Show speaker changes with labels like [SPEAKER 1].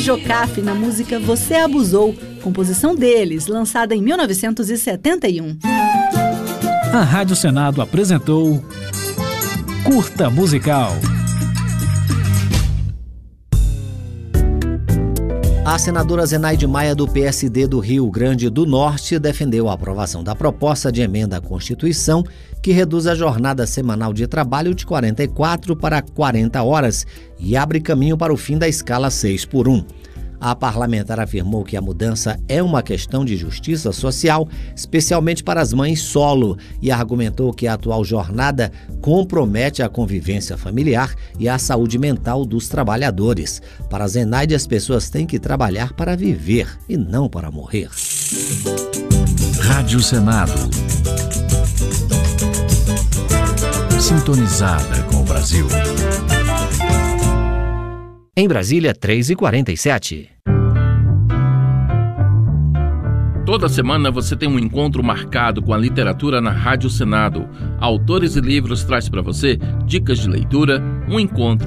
[SPEAKER 1] Jocafe na música Você Abusou, composição deles, lançada em 1971.
[SPEAKER 2] A Rádio Senado apresentou Curta Musical.
[SPEAKER 3] A senadora Zenaide Maia, do PSD do Rio Grande do Norte, defendeu a aprovação da proposta de emenda à Constituição que reduz a jornada semanal de trabalho de 44 para 40 horas e abre caminho para o fim da escala 6x1. A parlamentar afirmou que a mudança é uma questão de justiça social, especialmente para as mães solo, e argumentou que a atual jornada compromete a convivência familiar e a saúde mental dos trabalhadores. Para Zenaide, as pessoas têm que trabalhar para viver e não para morrer.
[SPEAKER 2] Rádio Senado. Sintonizada com o Brasil.
[SPEAKER 3] Em Brasília, 3h47.
[SPEAKER 4] Toda semana você tem um encontro marcado com a literatura na Rádio Senado. Autores e Livros traz para você dicas de leitura, um encontro